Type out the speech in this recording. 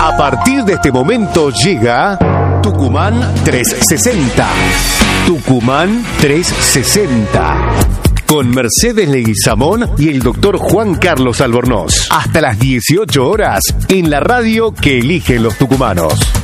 A partir de este momento llega Tucumán 360. Tucumán 360. Con Mercedes Leguizamón y el doctor Juan Carlos Albornoz. Hasta las 18 horas en la radio que eligen los tucumanos.